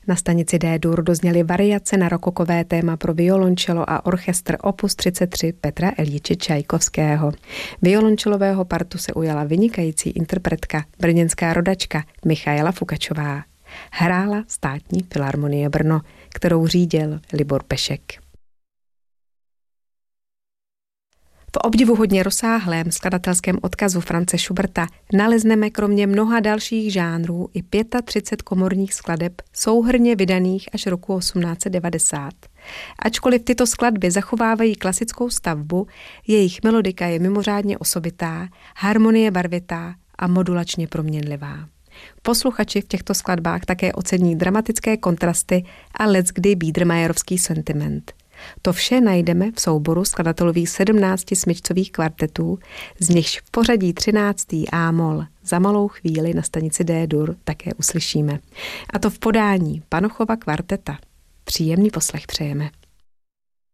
Na stanici D-dur dozněly variace na rokokové téma pro violončelo a orchestr opus 33 Petra Iljiče Čajkovského. Violončelového partu se ujala vynikající interpretka, brněnská rodačka Michaela Fukačová. Hrála Státní filharmonie Brno, kterou řídil Libor Pešek. V obdivuhodně rozsáhlém skladatelském odkazu Franze Schuberta nalezneme kromě mnoha dalších žánrů i 35 komorních skladeb souhrnně vydaných až roku 1890. Ačkoliv tyto skladby zachovávají klasickou stavbu, jejich melodika je mimořádně osobitá, harmonie barvitá a modulačně proměnlivá. Posluchači v těchto skladbách také ocení dramatické kontrasty a leckdy biedermeierovský sentiment. To vše najdeme v souboru skladatelových 17 smyčcových kvartetů, z nichž v pořadí 13. A-moll za malou chvíli na stanici D-dur také uslyšíme. A to v podání Panochova kvarteta. Příjemný poslech přejeme.